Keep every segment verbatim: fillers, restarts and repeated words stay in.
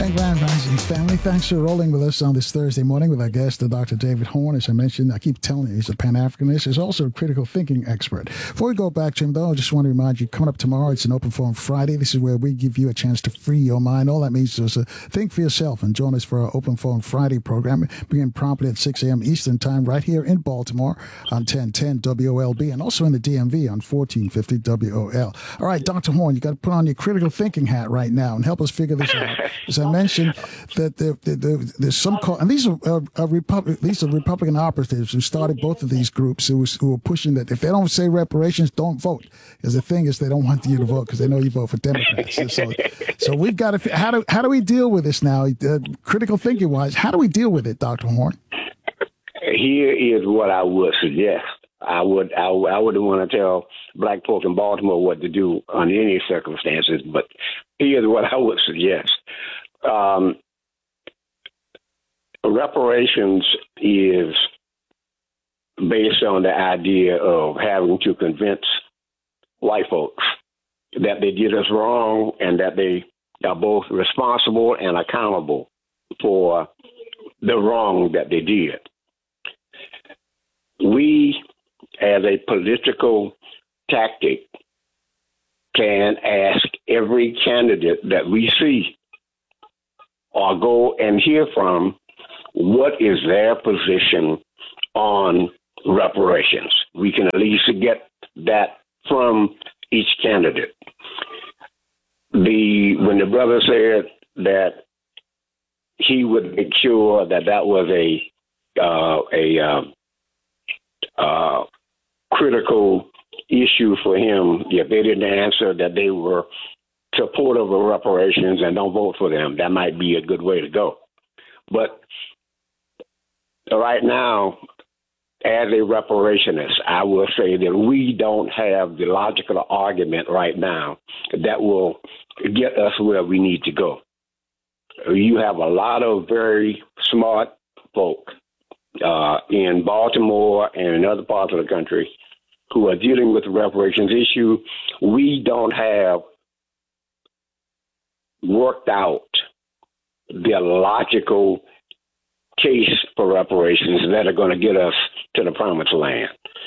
And Grand Rising family, thanks for rolling with us on this Thursday morning with our guest, Doctor David Horn. As I mentioned, I keep telling you, he's a Pan-Africanist. He's also a critical thinking expert. Before we go back to him, though, I just want to remind you, coming up tomorrow, it's an Open Forum Friday. This is where we give you a chance to free your mind. All that means is to think for yourself and join us for our Open Forum Friday program, beginning promptly at six a.m. Eastern Time, right here in Baltimore on ten ten W O L B, and also in the D M V on fourteen fifty W O L. All right, Doctor Horn, you got to put on your critical thinking hat right now and help us figure this out. As I mentioned, that there, there, there, there's some call, and these are uh, uh, Republic, these are Republican operatives who started both of these groups who, was, who were pushing that if they don't say reparations, don't vote. Because the thing is, they don't want you to vote because they know you vote for Democrats. So, so we've got to how do how do we deal with this now, uh, critical thinking wise? How do we deal with it, Doctor Horn? Here is what I would suggest. I would I, I wouldn't want to tell black folk in Baltimore what to do under any circumstances, but here's what I would suggest. Um, reparations is based on the idea of having to convince white folks that they did us wrong and that they are both responsible and accountable for the wrong that they did. We, as a political tactic, can ask every candidate that we see or go and hear from what is their position on reparations. We can at least get that from each candidate. The when the brother said that he would make sure that that was a uh, a uh, uh, critical issue for him, if they didn't answer that they were supportive of reparations and don't vote for them, that might be a good way to go. But right now, as a reparationist, I will say that we don't have the logical argument right now that will get us where we need to go. You have a lot of very smart folk uh, in Baltimore and in other parts of the country who are dealing with the reparations issue. We don't have worked out the logical case for reparations that are going to get us to the promised land.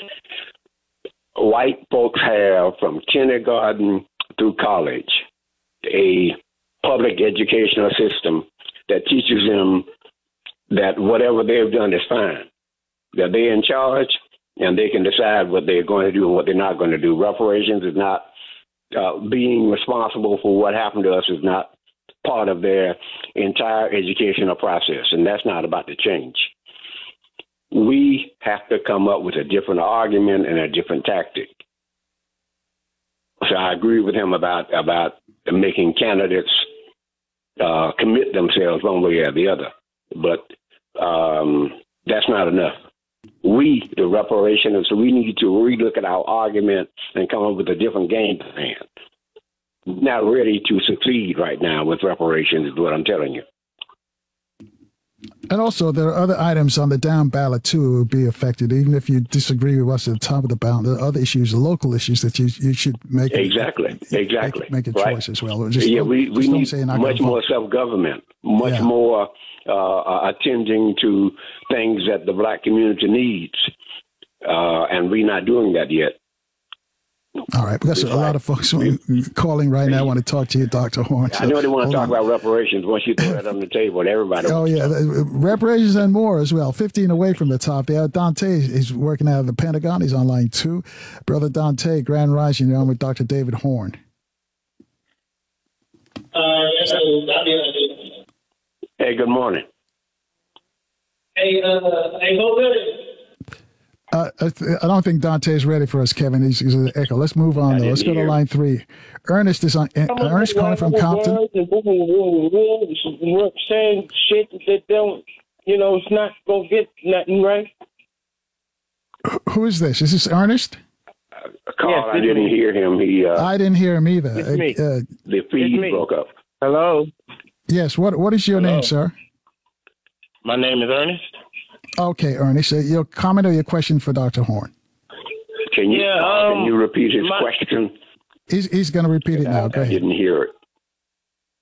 White folks have, from kindergarten through college, a public educational system that teaches them that whatever they've done is fine, that they're in charge and they can decide what they're going to do and what they're not going to do. Reparations is not uh, being responsible for what happened to us is not part of their entire educational process, and that's not about to change. We have to come up with a different argument and a different tactic. So I agree with him about about making candidates uh, commit themselves one way or the other, but um, that's not enough. We, the reparationists, we need to relook at our argument and come up with a different game plan. Not ready to succeed right now with reparations is what I'm telling you. And also, there are other items on the down ballot, too, who will be affected. Even if you disagree with us at the top of the ballot, there are other issues, local issues that you you should make. Exactly, a, exactly. Make, make a right. choice as well. Just yeah, we, we need much more self-government, much yeah. more uh, attending to things that the black community needs. Uh, and we're not doing that yet. All right, because a lot of folks calling right now want to talk to you, Doctor Horn. So I know they want to talk on. about reparations once you throw that on the table, and everybody. Oh yeah, reparations and more as well. Fifteen away from the top there. Dante is working out of the Pentagon. He's on line two. Brother Dante, Grand Rising. You're on with Doctor David Horn. Uh, hey, good morning. Hey, uh, hey, go good. Uh, I, th- I don't think Dante's ready for us, Kevin. He's, he's an echo. Let's move on, though. Let's go to line three. Ernest is on. Uh, Ernest calling from Compton. Saying shit that don't, you know, it's not going to get nothing right. Who is this? Is this Ernest? Uh, Carl, yes, I didn't me. hear him. He. Uh, I didn't hear him either. It's uh, me. Uh, the feed broke up. Hello? Yes. What What is your Hello. name, sir? My name is Ernest. Okay, Ernest, uh, your comment or your question for Doctor Horn? Can you, yeah, uh, um, can you repeat his my, question? He's, he's going to repeat it now. I, Go I ahead. didn't hear it.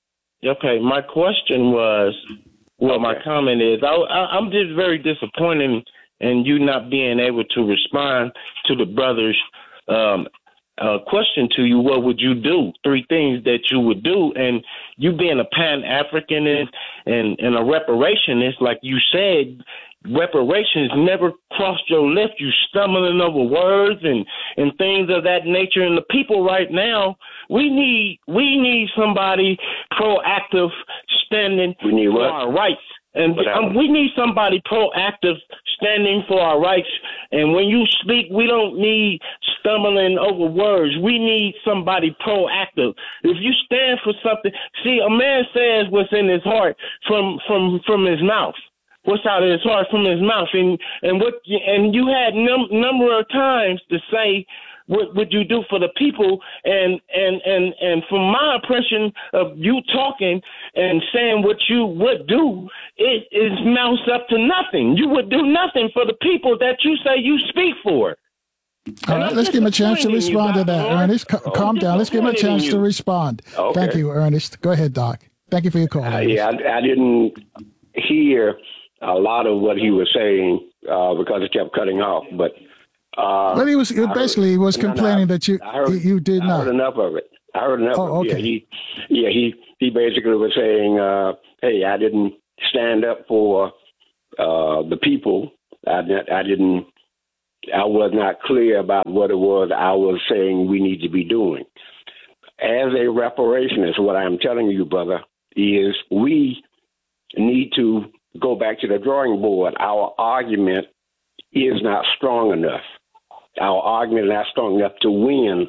Okay, my question was, well, Okay. my comment is, I, I, I'm just very disappointed in you not being able to respond to the brother's um, uh, question to you. What would you do? Three things that you would do, and you being a Pan-Africanist and, and a reparationist, like you said, reparations never crossed your lips. You stumbling over words and, and things of that nature. And the people right now, we need we need somebody proactive standing We need for what? our rights. And What um, happened? we need somebody proactive standing for our rights. And when you speak, we don't need stumbling over words. We need somebody proactive. If you stand for something, see, a man says what's in his heart from from from his mouth. What's out of his heart from his mouth, and and what and you had num- number of times to say what would you do for the people, and and and and from my impression of you talking and saying what you would do, it is mounts up to nothing. You would do nothing for the people that you say you speak for. All right, let's give him a chance to disappointed in you, respond to that, Doctor Horn. Ernest. C- Oh. calm down. Let's give him a Disappointed in chance to you. respond. Okay. Thank you, Ernest. Go ahead, Doc. Thank you for your call. Uh, Ernest. yeah, I, I didn't hear a lot of what he was saying uh, because it kept cutting off. But uh, Well, he was I heard- basically he was no, no, complaining that you I heard, you did I not. heard enough of it. I heard enough. Oh, of it. okay. Yeah, he, yeah, he, he basically was saying, uh, "Hey, I didn't stand up for uh, the people. I, didn't- I didn't. I was not clear about what it was I was saying we need to be doing." As a reparationist, what I'm telling you, brother, is we need to go back to the drawing board. Our argument is not strong enough. Our argument is not strong enough to win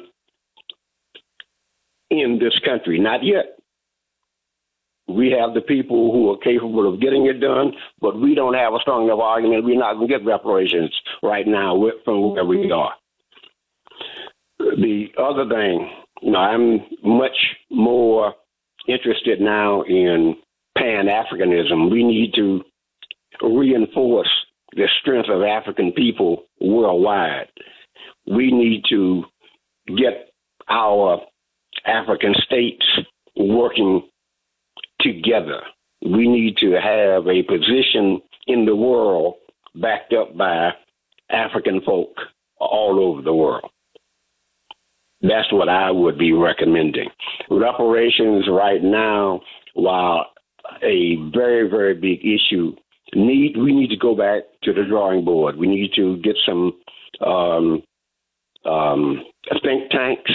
in this country. Not yet. We have the people who are capable of getting it done, but we don't have a strong enough argument. We're not going to get reparations right now from where we are. The other thing, you know, I'm much more interested now in Pan-Africanism. We need to reinforce the strength of African people worldwide. We need to get our African states working together. We need to have a position in the world backed up by African folk all over the world. That's what I would be recommending. Reparations right now, while a very, very big issue, need we need to go back to the drawing board. We need to get some um, um, think tanks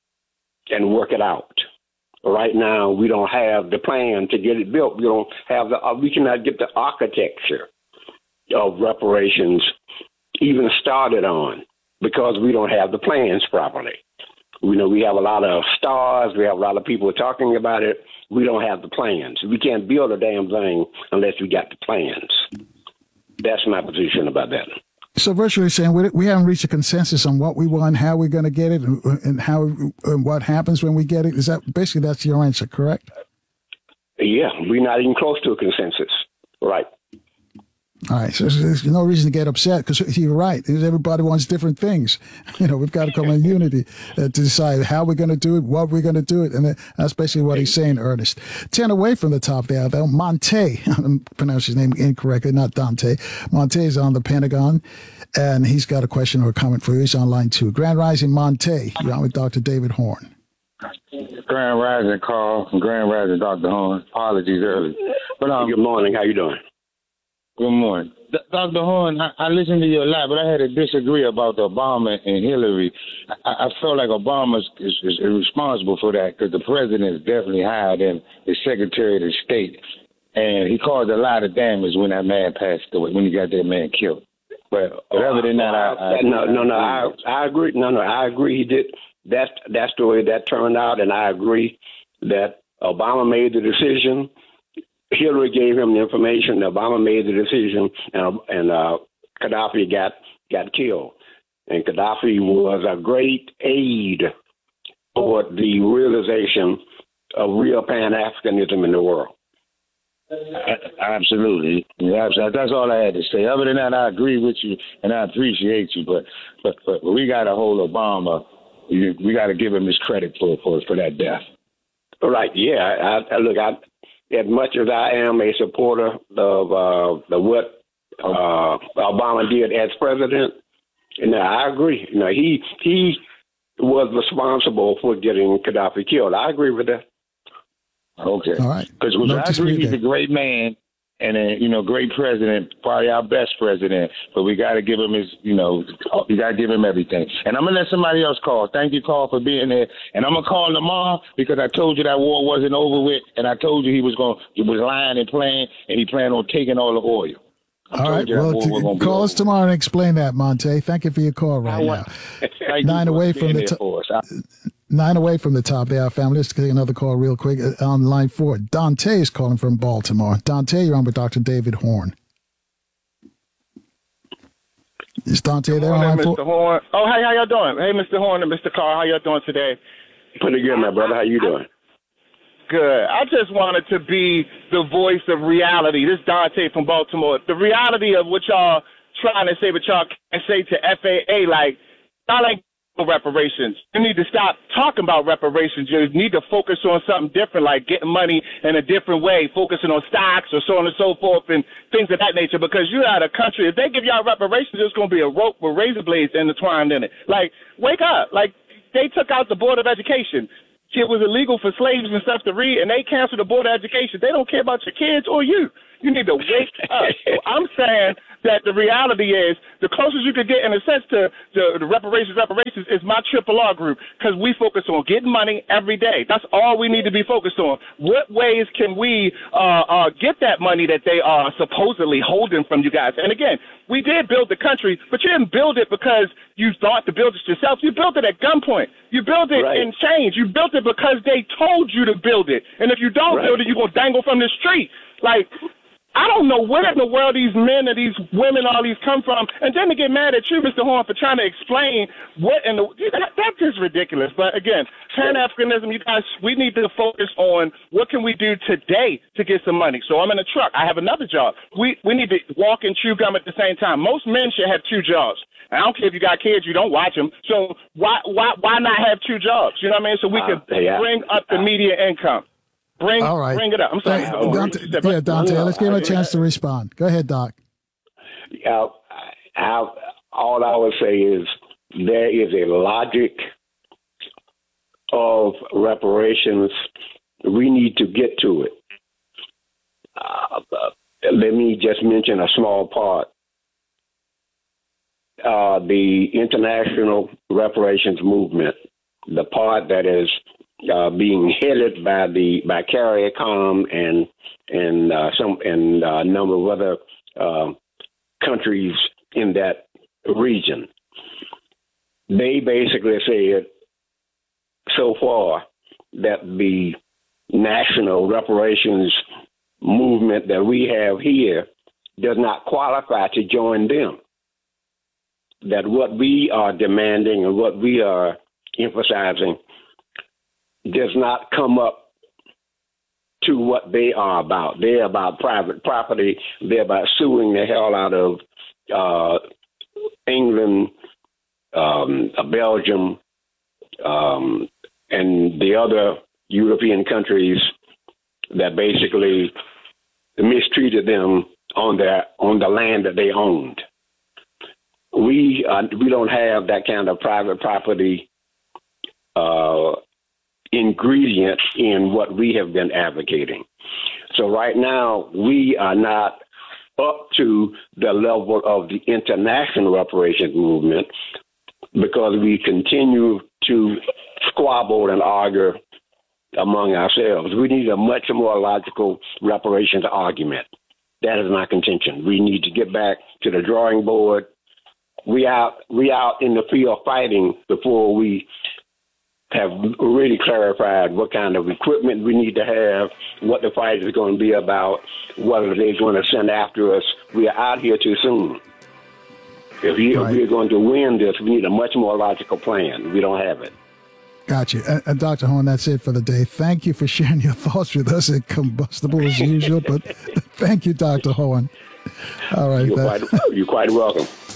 and work it out. Right now, we don't have the plan to get it built. We don't have the. Uh, we cannot get the architecture of reparations even started on because we don't have the plans properly. We know we have a lot of stars. We have a lot of people talking about it. We don't have the plans. We can't build a damn thing unless we got the plans. That's my position about that. So virtually saying we, we haven't reached a consensus on what we want, how we're going to get it, and, and how and what happens when we get it. Is that basically that's your answer, correct? Yeah, we're not even close to a consensus. Right. All right, so there's no reason to get upset because you're right. Everybody wants different things. You know, we've got to come in unity uh, to decide how we're going to do it, what we're going to do it, and that's basically what he's saying, Ernest. Ten away from the top there, though, Monte, I'm pronouncing his name incorrectly, not Dante. Monte is on the Pentagon, and he's got a question or a comment for you. He's on line two. Grand Rising, Monte. You're on with Doctor David Horn. Grand Rising, Carl. Grand Rising, Doctor Horn. Apologies early. But um, Good morning. How you doing? Good morning. D- Doctor Horn, I, I listened to you a lot, but I had to disagree about Obama and Hillary. I, I felt like Obama is, is, is responsible for that because the president is definitely higher than the Secretary of the State. And he caused a lot of damage when that man passed away, when he got that man killed. But, but other than that, I, I no, no, no. I, I agree. No, no. I agree. He did. That's that's the way that turned out, and I agree that Obama made the decision. Hillary gave him the information. Obama made the decision, and and uh, Gaddafi got got killed. And Gaddafi was a great aid toward the realization of real Pan-Africanism in the world. Absolutely. Yeah, that's all I had to say. Other than that, I agree with you, and I appreciate you. But but, but we got to hold Obama. We got to give him his credit for, for, for that death. Right. Yeah. I, I, look, I as much as I am a supporter of uh, the what uh, Obama did as president, and I agree. You know, he he was responsible for getting Gaddafi killed. I agree with that. Okay. All right. Because No I dispute agree he's there. a great man and a, you know, great president, probably our best president. But we got to give him his, you know, we got to give him everything. And I'm gonna let somebody else call. Thank you, Carl, for being there. And I'm gonna call Lamar because I told you that war wasn't over with, and I told you he was going, he was lying and playing, and he planned on taking all the oil. I All told right. you that Well, war was gonna t- be call over. us tomorrow and explain that, Monte. Thank you for your call right I now. want- Thank Nine you for away being from the there t- for us. I- Nine away from the top there, our family. Let's take another call real quick uh, on line four. Dante is calling from Baltimore. Dante, you're on with Doctor David Horn. Is Dante there on Morning, line Mister four? Horn. Oh, hey, how y'all doing? Hey, Mister Horn and Mister Carr, how y'all doing today? Pretty good, my brother. How you doing? Good. I just wanted to be the voice of reality. This is Dante from Baltimore. The reality of what y'all trying to say, but y'all can't say to F A A, like, y'all ain't reparations. You need to stop talking about reparations. You need to focus on something different, like getting money in a different way, focusing on stocks or so on and so forth and things of that nature, because you're out of country. If they give y'all reparations, there's going to be a rope with razor blades intertwined in it. Like, wake up. Like, they took out the Board of Education. It was illegal for slaves and stuff to read, and they canceled the Board of Education. They don't care about your kids or you. You need to wake up. So I'm saying that the reality is the closest you could get, in a sense, to the, the reparations, reparations is my Triple R group, because we focus on getting money every day. That's all we need to be focused on. What ways can we uh, uh, get that money that they are supposedly holding from you guys? And again, we did build the country, but you didn't build it because you thought to build it yourself. You built it at gunpoint. You built it Right. in change. You built it because they told you to build it. And if you don't Right. build it, you're going to dangle from the street. Like, I don't know where in the world these men and these women, all these come from, and then to get mad at you, Mister Horn, for trying to explain what in the that, that's just ridiculous. But again, Pan-Africanism, you guys, we need to focus on what can we do today to get some money. So I'm in a truck. I have another job. We we need to walk and chew gum at the same time. Most men should have two jobs. I don't care if you got kids, you don't watch them. So why why why not have two jobs? You know what I mean? So we Uh, can yeah. bring up the media income. Bring, All right. bring it up. I'm sorry. Hey, Oh, Dante, step yeah, up. Dante, let's give him a chance to respond. Go ahead, Doc. Uh, I, all I would say is there is a logic of reparations. We need to get to it. Uh, let me just mention a small part. Uh, the international reparations movement, the part that is uh, being headed by the by CARICOM and and uh, some and a number of other uh, countries in that region. They basically said so far that the national reparations movement that we have here does not qualify to join them. That what we are demanding and what we are emphasizing does not come up to what they are about. They're about private property. They're about suing the hell out of uh, England, um, Belgium, um, and the other European countries that basically mistreated them on their on the land that they owned. We uh, we don't have that kind of private property uh, ingredient in what we have been advocating. So right now we are not up to the level of the international reparations movement because we continue to squabble and argue among ourselves. We need a much more logical reparations argument. That is my contention. We need to get back to the drawing board. We out we out in the field fighting before we have really clarified what kind of equipment we need to have, what the fight is going to be about, whether they're going to send after us. We are out here too soon. If, we, Right. if we're going to win this, we need a much more logical plan. We don't have it. Got you. And, and Doctor Horn, that's it for the day. Thank you for sharing your thoughts with us. It's combustible as usual, but thank you, Doctor Horn. All right. You're that- quite, you're quite welcome.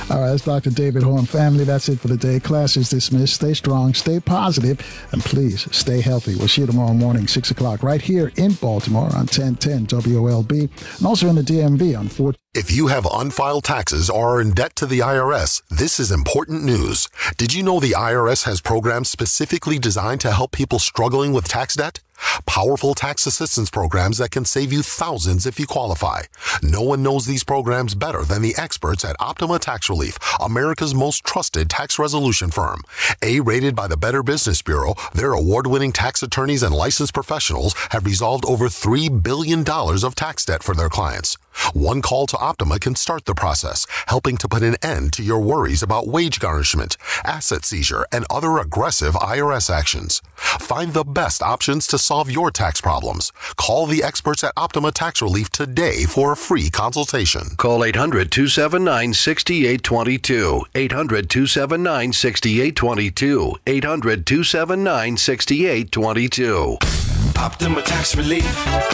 All right, that's Doctor David Horn. Family, that's it for the day. Class is dismissed. Stay strong, stay positive, and please stay healthy. We'll see you tomorrow morning, six o'clock, right here in Baltimore on ten ten W O L B, and also in the D M V on four. If you have unfiled taxes or are in debt to the I R S, this is important news. Did you know the I R S has programs specifically designed to help people struggling with tax debt? Powerful tax assistance programs that can save you thousands if you qualify. No one knows these programs better than the experts at Optima Tax Relief, America's most trusted tax resolution firm. A-rated by the Better Business Bureau, their award-winning tax attorneys and licensed professionals have resolved over three billion dollars of tax debt for their clients. One call to Optima can start the process, helping to put an end to your worries about wage garnishment, asset seizure, and other aggressive I R S actions. Find the best options to solve your tax problems. Call the experts at Optima Tax Relief today for a free consultation. Call eight hundred, two seven nine, six eight two two. eight hundred, two seven nine, six eight two two. eight hundred, two seven nine, six eight two two. Optima Tax Relief.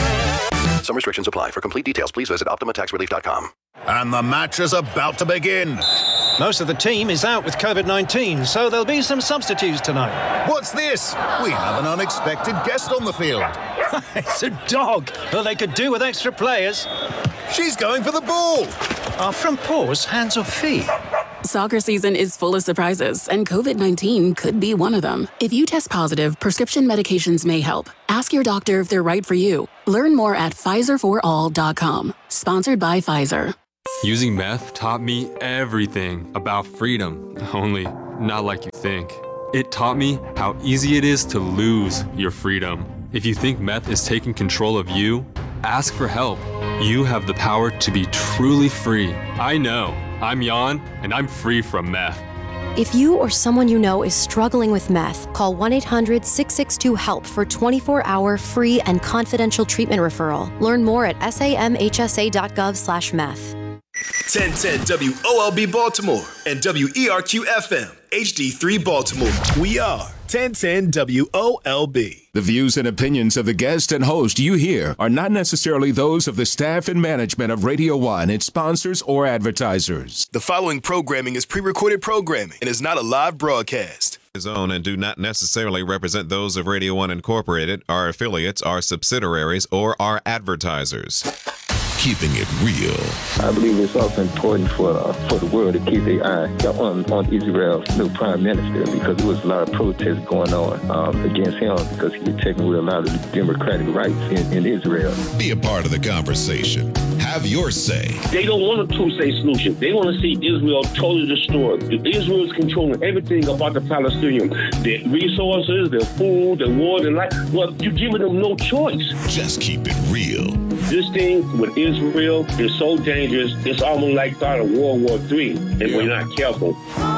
Some restrictions apply. For complete details, please visit optima tax relief dot com. And the match is about to begin. Most of the team is out with covid nineteen, so there'll be some substitutes tonight. What's this? We have an unexpected guest on the field. It's a dog. Well, they could do with extra players. She's going for the ball. Are front paws hands or feet? Soccer season is full of surprises, and covid nineteen could be one of them. If you test positive, prescription medications may help. Ask your doctor if they're right for you. Learn more at Pfizer for all dot com. Sponsored by Pfizer. Using meth taught me everything about freedom, only not like you think. It taught me how easy it is to lose your freedom. If you think meth is taking control of you, ask for help. You have the power to be truly free. I know. I'm Jan, and I'm free from meth. If you or someone you know is struggling with meth, call one eight hundred, six six two, HELP for twenty-four hour free and confidential treatment referral. Learn more at samhsa.gov slash meth. ten ten W O L B Baltimore and W E R Q F M H D three Baltimore. We are ten ten W O L B. The views and opinions of the guest and host you hear are not necessarily those of the staff and management of Radio One, its sponsors, or advertisers. The following programming is pre-recorded programming and is not a live broadcast. His own and do not necessarily represent those of Radio One Incorporated, our affiliates, our subsidiaries, or our advertisers. Keeping it real. I believe it's also important for uh, for the world to keep their eye on, on Israel's new prime minister, because there was a lot of protests going on um, against him because he had taken away a lot of the democratic rights in, in Israel. Be a part of the conversation. Have your say. They don't want a two-state solution. They want to see Israel totally destroyed. Israel is controlling everything about the Palestinians. Their resources, their food, their water, and life. Well, you're giving them no choice. Just keep it real. This thing with Israel is so dangerous, it's almost like start of World War Three if yeah. we're not careful.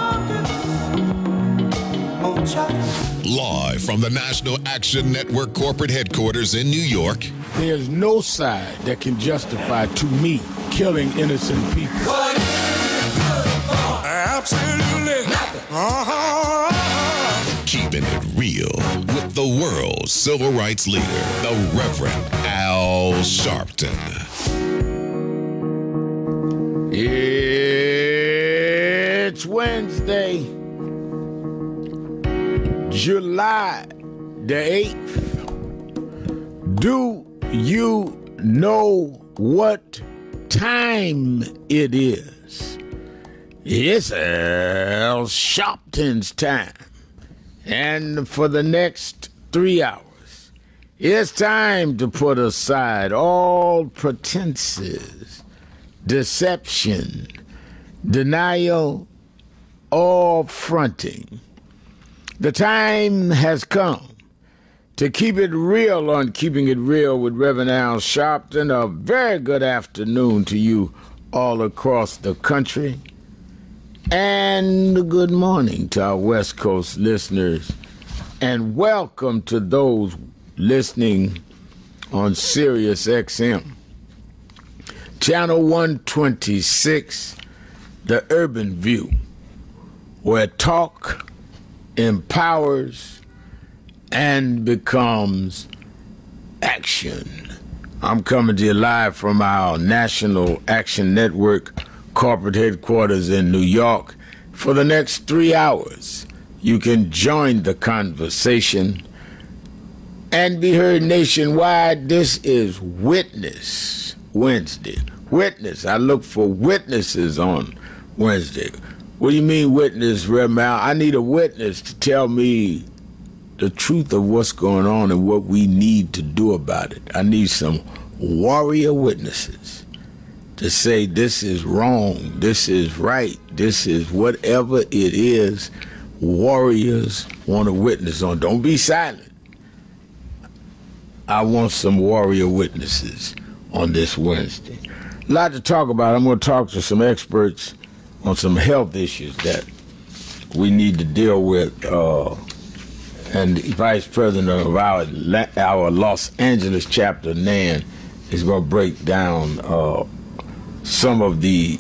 Live from the National Action Network corporate headquarters in New York. There's no side that can justify, to me, killing innocent people. What is it good for? Absolutely nothing. Uh-huh. Keeping it real with the world's civil rights leader, the Reverend Al Sharpton. It's Wednesday, July the eighth. Do you know what time it is? It's Al Sharpton's time. And for the next three hours, it's time to put aside all pretenses, deception, denial, or fronting. The time has come to keep it real on Keeping It Real with Reverend Al Sharpton. A very good afternoon to you all across the country. And good morning to our West Coast listeners. And welcome to those listening on Sirius X M. Channel one twenty-six, The Urban View, where talk empowers and becomes action. I'm coming to you live from our National Action Network corporate headquarters in New York. For the next three hours, you can join the conversation and be heard nationwide. This is Witness Wednesday. Witness. I look for witnesses on Wednesday. What do you mean witness, Red Mal? I need a witness to tell me the truth of what's going on and what we need to do about it. I need some warrior witnesses to say this is wrong, this is right, this is whatever it is. Warriors want to witness on. Don't be silent. I want some warrior witnesses on this Wednesday. A lot to talk about. I'm going to talk to some experts on some health issues that we need to deal with. Uh, and the Vice President of our, our Los Angeles chapter, Nan, is going to break down uh, some of the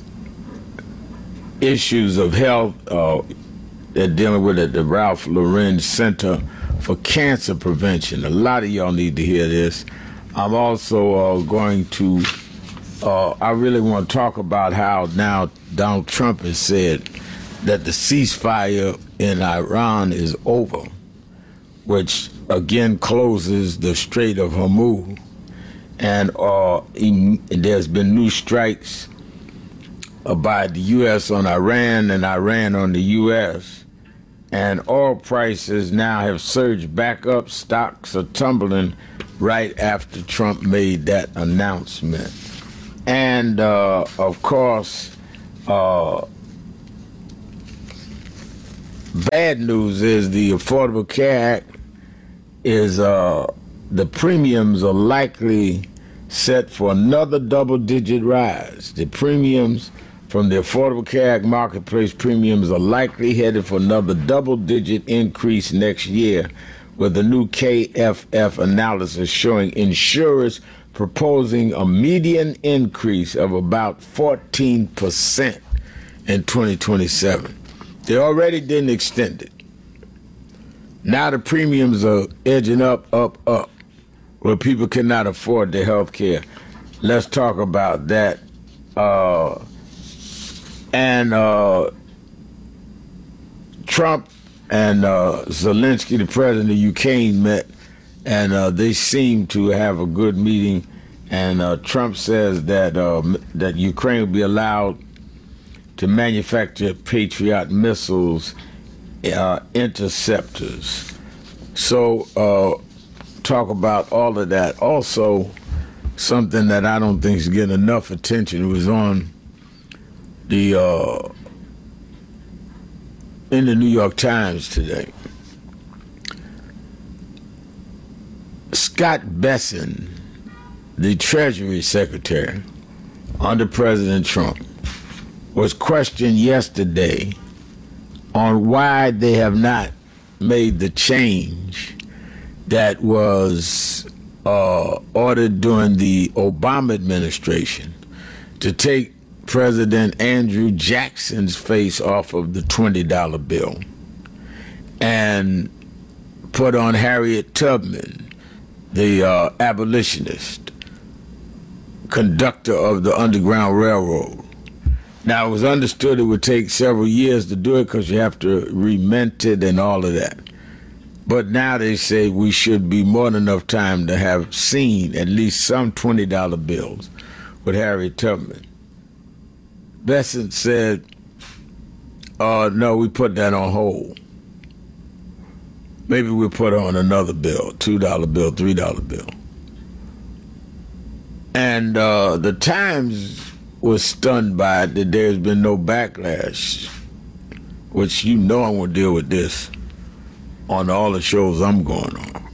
issues of health uh, they're dealing with at the Ralph Lauren Center for Cancer Prevention. A lot of y'all need to hear this. I'm also uh, going to, uh, I really want to talk about how now Donald Trump has said that the ceasefire in Iran is over, which again closes the Strait of Hormuz. And uh, he, there's been new strikes uh, by the U S on Iran and Iran on the U S And oil prices now have surged back up. Stocks are tumbling right after Trump made that announcement. And, uh, of course, uh, bad news is the Affordable Care Act is, uh, the premiums are likely set for another double-digit rise. The premiums from the Affordable Care Act marketplace premiums are likely headed for another double-digit increase next year, with a new K F F analysis showing insurers proposing a median increase of about fourteen percent in twenty twenty-seven. They already didn't extend it. Now the premiums are edging up, up, up, where people cannot afford their health care. Let's talk about that. Uh, and uh, Trump and uh, Zelensky, the president of Ukraine, met, and uh, they seem to have a good meeting. And uh, Trump says that uh, that Ukraine will be allowed to manufacture Patriot missiles, uh, interceptors. So uh, talk about all of that. Also, something that I don't think is getting enough attention was on the uh, in the New York Times today. Scott Bessent, the Treasury Secretary under President Trump, was questioned yesterday on why they have not made the change that was uh, ordered during the Obama administration to take President Andrew Jackson's face off of the twenty dollar bill and put on Harriet Tubman, the uh, abolitionist, conductor of the Underground Railroad. Now, it was understood it would take several years to do it because you have to remint it and all of that. But now they say we should be more than enough time to have seen at least some twenty dollar bills with Harriet Tubman. Bessent said, uh, no, we put that on hold. Maybe we'll put on another bill, two dollar bill, three dollar bill. And uh, the Times was stunned by it that there's been no backlash, which you know I'm going to deal with this on all the shows I'm going on,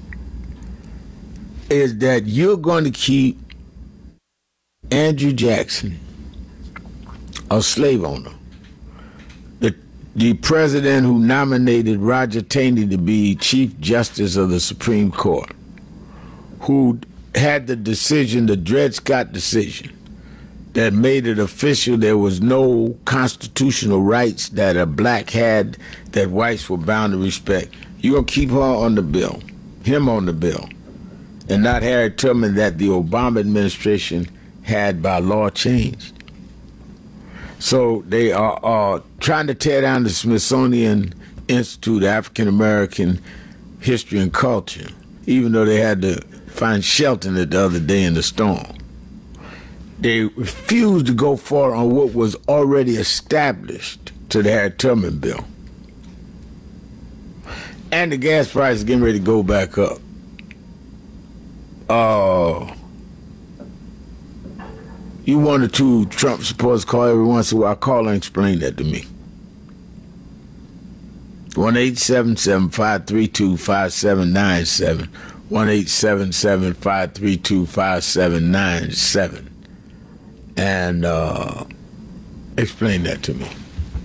is that you're going to keep Andrew Jackson a slave owner. The, the president who nominated Roger Taney to be Chief Justice of the Supreme Court, who had the decision, the Dred Scott decision, that made it official there was no constitutional rights that a black had that whites were bound to respect. You're going to keep her on the bill, him on the bill, and not Harriet Tubman that the Obama administration had by law changed. So they are, are trying to tear down the Smithsonian Institute of African American History and Culture, even though they had to find shelter in it the other day in the storm. They refused to go forward on what was already established to the Harriet Tubman bill. And the gas price is getting ready to go back up. Uh, you one or two Trump supporters call every once in a while. Call and explain that to me. one eight seven seven, five three two, five seven nine seven. one eight seven seven, five three two, five seven nine seven. And uh, explain that to me.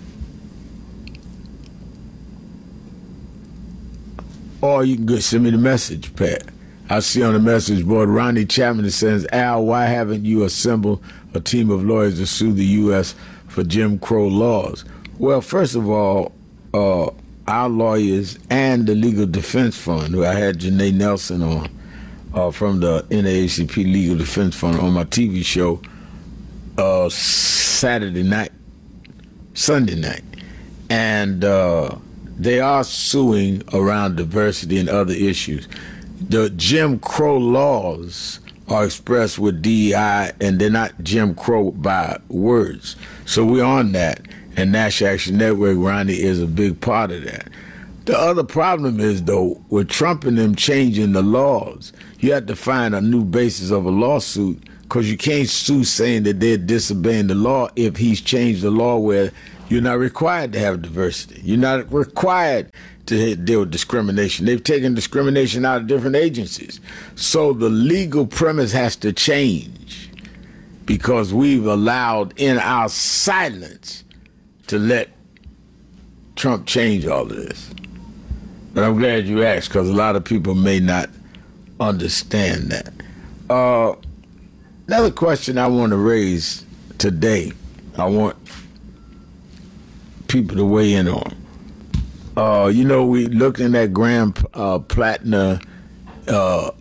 Or you can go send me the message, Pat. I see on the message board, Ronnie Chapman that says, Al, why haven't you assembled a team of lawyers to sue the U S for Jim Crow laws? Well, first of all, uh, our lawyers and the Legal Defense Fund, who I had Janae Nelson on uh, from the N double A C P Legal Defense Fund on my T V show uh, Saturday night, Sunday night. And uh, they are suing around diversity and other issues. The Jim Crow laws are expressed with D E I, and they're not Jim Crow by words. So we're on that, and National Action Network, Ronnie, is a big part of that. The other problem is, though, with Trump and them changing the laws, you have to find a new basis of a lawsuit, because you can't sue saying that they're disobeying the law if he's changed the law where you're not required to have diversity. You're not required to deal with discrimination. They've taken discrimination out of different agencies. So the legal premise has to change because we've allowed in our silence to let Trump change all of this. But I'm glad you asked because a lot of people may not understand that. Uh, another question I want to raise today, I want people to weigh in on. Uh, you know, we looking at Graham uh, Plattner uh,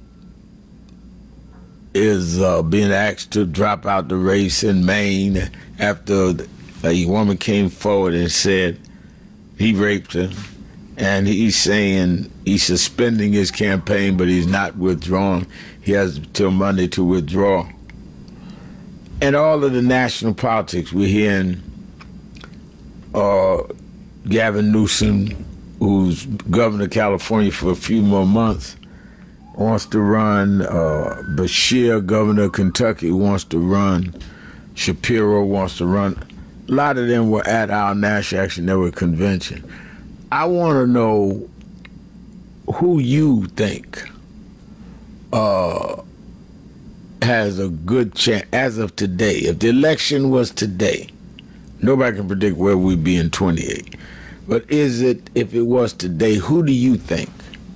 is uh, being asked to drop out the race in Maine after a woman came forward and said he raped her. And he's saying he's suspending his campaign, but he's not withdrawing. He has till Monday to withdraw. And all of the national politics, we're hearing uh, Gavin Newsom, who's governor of California for a few more months, wants to run. Uh, Beshear, governor of Kentucky, wants to run. Shapiro wants to run. A lot of them were at our National Action Network convention. I want to know who you think uh, has a good chance, as of today. If the election was today, nobody can predict where we'd be in twenty-eight. But is it, if it was today, who do you think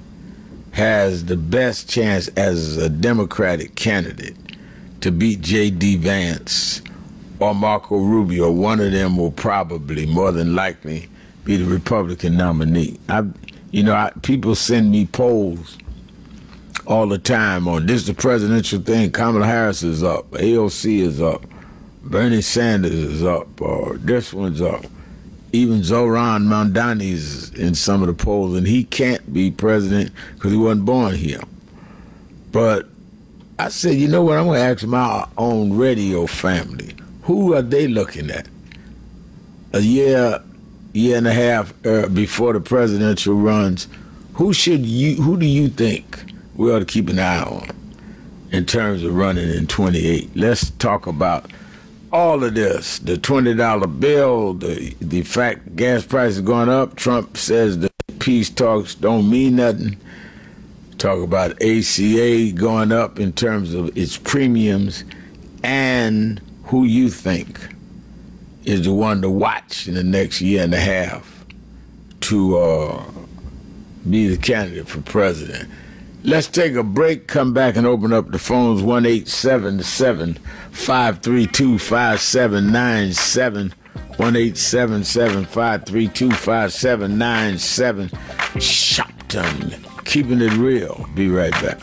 has the best chance as a Democratic candidate to beat J D. Vance or Marco Rubio? One of them will probably, more than likely, be the Republican nominee. I, you know, I, people send me polls all the time on this, the presidential thing. Kamala Harris is up, A O C is up, Bernie Sanders is up, or this one's up. Even Zoran Mamdani's in some of the polls, and he can't be president because he wasn't born here. But I said, you know what, I'm going to ask my own radio family, who are they looking at? A year, year and a half uh, before the presidential runs, who should you, who do you think we ought to keep an eye on in terms of running in twenty-eight? Let's talk about all of this, the twenty dollar bill, the the fact gas prices going up. Trump says the peace talks don't mean nothing. Talk about A C A going up in terms of its premiums, and who you think is the one to watch in the next year and a half to uh, be the candidate for president. Let's take a break, come back and open up the phones, one eight seven seven, five three two, five seven nine seven, one eight seven seven, five three two, five seven nine seven. Shopton, keeping it real. Be right back.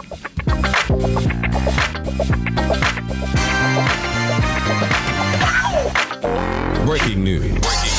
Break Breaking news.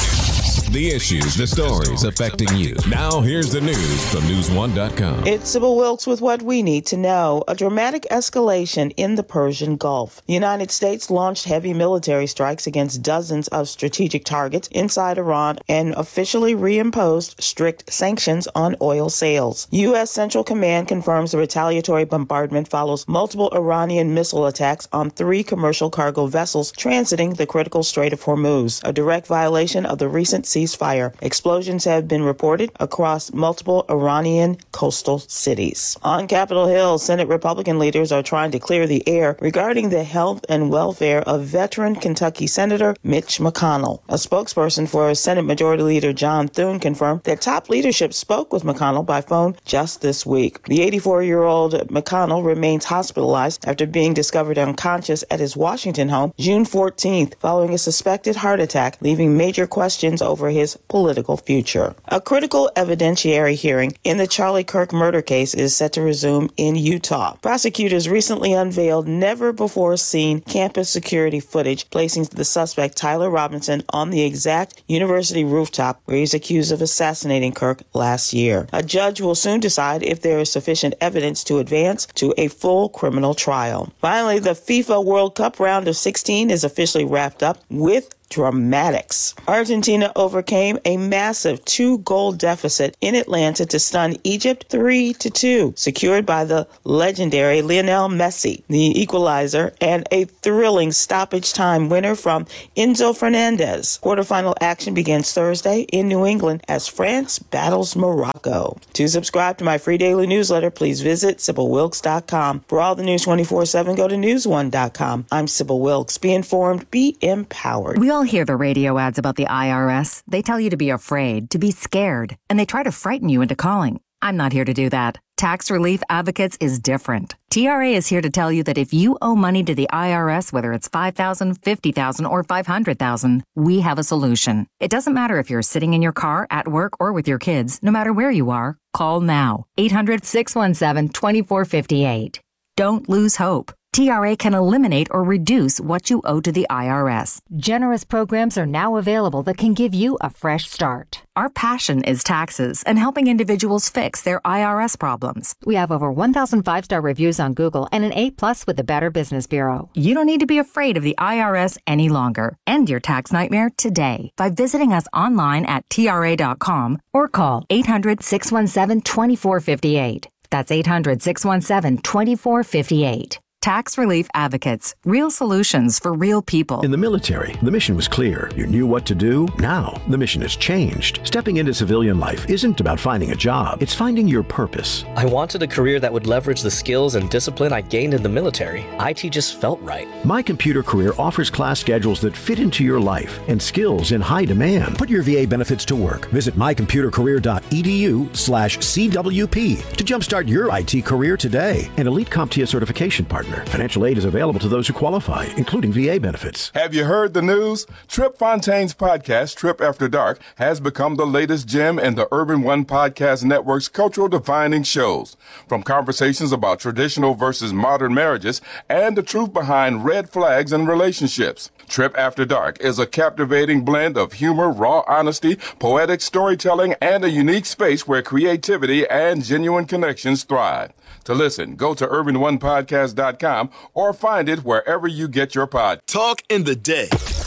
The issues, the stories affecting you. Now, here's the news from news one dot com. It's Sybil Wilkes with what we need to know. A dramatic escalation in the Persian Gulf. The United States launched heavy military strikes against dozens of strategic targets inside Iran and officially reimposed strict sanctions on oil sales. U S. Central Command confirms the retaliatory bombardment follows multiple Iranian missile attacks on three commercial cargo vessels transiting the critical Strait of Hormuz, a direct violation of the recent ceasefire. Explosions have been reported across multiple Iranian coastal cities. On Capitol Hill, Senate Republican leaders are trying to clear the air regarding the health and welfare of veteran Kentucky Senator Mitch McConnell. A spokesperson for Senate Majority Leader John Thune confirmed that top leadership spoke with McConnell by phone just this week. The eighty-four-year-old McConnell remains hospitalized after being discovered unconscious at his Washington home June fourteenth following a suspected heart attack, leaving major questions over his political future. A critical evidentiary hearing in the Charlie Kirk murder case is set to resume in Utah. Prosecutors recently unveiled never-before-seen campus security footage placing the suspect Tyler Robinson on the exact university rooftop where he's accused of assassinating Kirk last year. A judge will soon decide if there is sufficient evidence to advance to a full criminal trial. Finally, the FIFA World Cup round of sixteen is officially wrapped up with dramatics. Argentina overcame a massive two-goal deficit in Atlanta to stun Egypt three to two, secured by the legendary Lionel Messi, the equalizer, and a thrilling stoppage time winner from Enzo Fernandez. Quarterfinal action begins Thursday in New England as France battles Morocco. To subscribe to my free daily newsletter, please visit Sybil Wilkes dot com. For all the news twenty-four seven, go to news one dot com. I'm Sybil Wilkes. Be informed, be empowered. We all hear the radio ads about the I R S. They tell you to be afraid, to be scared, and they try to frighten you into calling. I'm not here to do that. Tax Relief Advocates is different. T R A is here to tell you that if you owe money to the I R S, whether it's five thousand dollars, fifty thousand dollars, or five hundred thousand dollars, we have a solution. It doesn't matter if you're sitting in your car, at work, or with your kids. No matter where you are, call now. eight hundred, six one seven, two four five eight. Don't lose hope. T R A can eliminate or reduce what you owe to the I R S. Generous programs are now available that can give you a fresh start. Our passion is taxes and helping individuals fix their I R S problems. We have over one thousand five-star reviews on Google and an A plus with the Better Business Bureau. You don't need to be afraid of the I R S any longer. End your tax nightmare today by visiting us online at T R A dot com or call eight hundred, six one seven, two four five eight. That's eight hundred, six one seven, two four five eight. Tax Relief Advocates. Real solutions for real people. In the military, the mission was clear. You knew what to do. Now, the mission has changed. Stepping into civilian life isn't about finding a job. It's finding your purpose. I wanted a career that would leverage the skills and discipline I gained in the military. I T just felt right. My Computer Career offers class schedules that fit into your life and skills in high demand. Put your V A benefits to work. Visit my computer career dot e d u slash C W P to jumpstart your I T career today. An Elite CompTIA certification partner. Financial aid is available to those who qualify, including V A benefits. Have you heard the news? Trip Fontaine's podcast, Trip After Dark, has become the latest gem in the Urban One Podcast Network's cultural defining shows. From conversations about traditional versus modern marriages and the truth behind red flags in relationships. Trip After Dark is a captivating blend of humor, raw honesty, poetic storytelling, and a unique space where creativity and genuine connections thrive. To listen, go to urban one podcast dot com or find it wherever you get your pod. Talk in the day.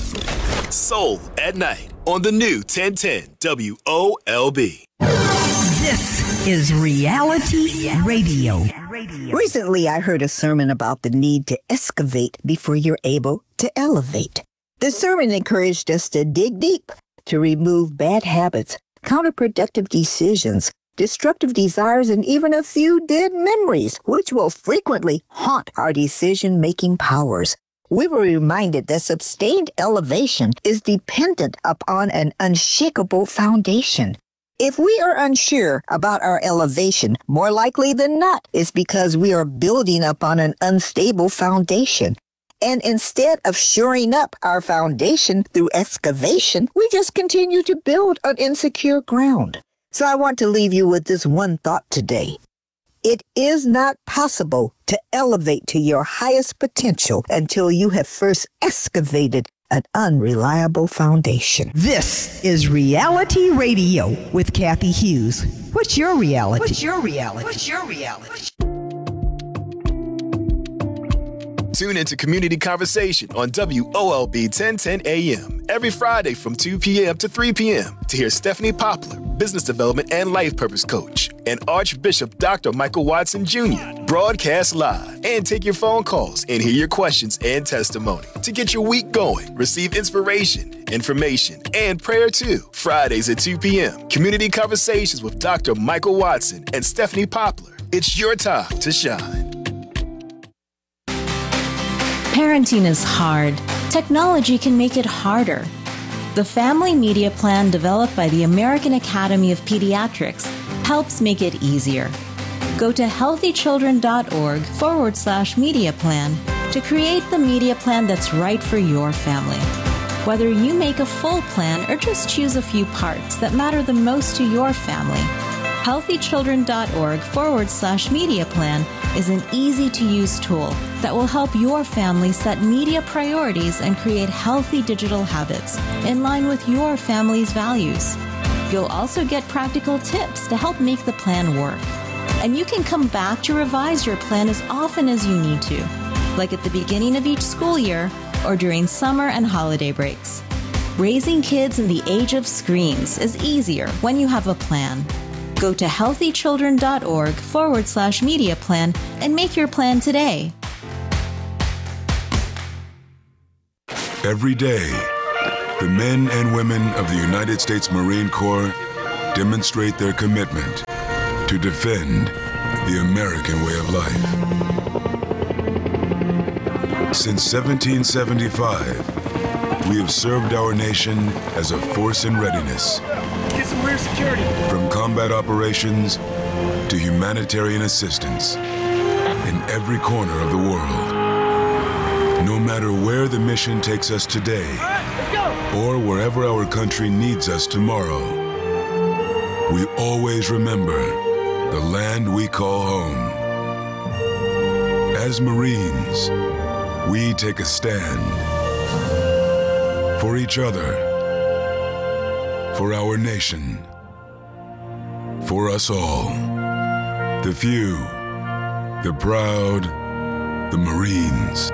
Soul at night on the new ten ten W O L B. This is reality radio. Recently, I heard a sermon about the need to excavate before you're able to elevate. The sermon encouraged us to dig deep, to remove bad habits, counterproductive decisions, destructive desires, and even a few dead memories, which will frequently haunt our decision-making powers. We were reminded that sustained elevation is dependent upon an unshakable foundation. If we are unsure about our elevation, more likely than not, it's because we are building upon an unstable foundation. And instead of shoring up our foundation through excavation, we just continue to build on insecure ground. So I want to leave you with this one thought today. It is not possible to elevate to your highest potential until you have first excavated an unreliable foundation. This is Reality Radio with Kathy Hughes. What's your reality? What's your reality? What's your reality? Tune into Community Conversation on W O L B ten ten A M every Friday from two p.m. to three p.m. to hear Stephanie Poplar, Business Development and Life Purpose Coach, and Archbishop Doctor Michael Watson Junior broadcast live and take your phone calls and hear your questions and testimony to get your week going. Receive inspiration, information, and prayer too. Fridays at two p.m. Community Conversations with Doctor Michael Watson and Stephanie Poplar. It's your time to shine. Parenting is hard. Technology can make it harder. The Family Media Plan developed by the American Academy of Pediatrics helps make it easier. Go to healthychildren.org forward slash media plan to create the media plan that's right for your family. Whether you make a full plan or just choose a few parts that matter the most to your family, healthychildren.org forward slash media plan is an easy-to-use tool that will help your family set media priorities and create healthy digital habits in line with your family's values. You'll also get practical tips to help make the plan work. And you can come back to revise your plan as often as you need to, like at the beginning of each school year or during summer and holiday breaks. Raising kids in the age of screens is easier when you have a plan. Go to healthychildren.org forward slash media plan and make your plan today. Every day, the men and women of the United States Marine Corps demonstrate their commitment to defend the American way of life. Since seventeen seventy-five, we have served our nation as a force in readiness. Get some rear security. From combat operations to humanitarian assistance in every corner of the world. No matter where the mission takes us today, or wherever our country needs us tomorrow, we always remember the land we call home. As Marines, we take a stand for each other, for our nation, for us all. The few, the proud, the Marines.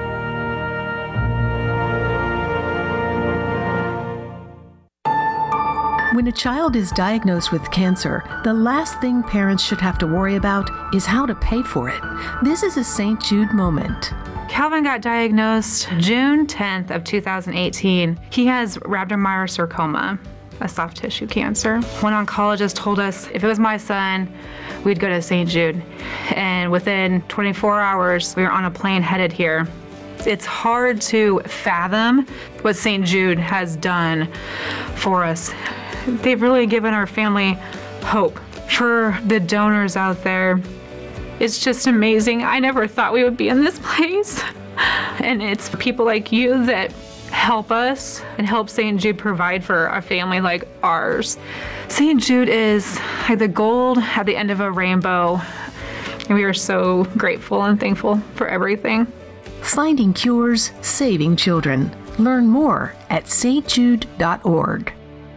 When a child is diagnosed with cancer, the last thing parents should have to worry about is how to pay for it. This is a Saint Jude moment. Calvin got diagnosed June tenth of two thousand eighteen. He has rhabdomyosarcoma, a soft tissue cancer. One oncologist told us if it was my son, we'd go to Saint Jude. And within twenty-four hours, we were on a plane headed here. It's hard to fathom what Saint Jude has done for us. They've really given our family hope. For the donors out there, it's just amazing. I never thought we would be in this place. And it's people like you that help us and help Saint Jude provide for a family like ours. Saint Jude is like the gold at the end of a rainbow. And we are so grateful and thankful for everything. Finding cures, saving children. Learn more at s t jude dot org.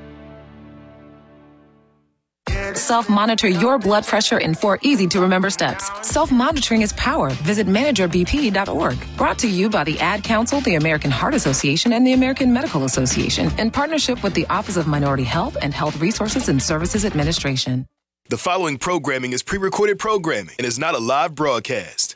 Self-monitor your blood pressure in four easy-to-remember steps. Self-monitoring is power. Visit manager b p dot org. Brought to you by the Ad Council, the American Heart Association, and the American Medical Association in partnership with the Office of Minority Health and Health Resources and Services Administration. The following programming is pre-recorded programming and is not a live broadcast.